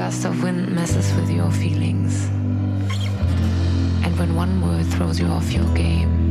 gust of wind messes with your feelings. And when one word throws you off your game,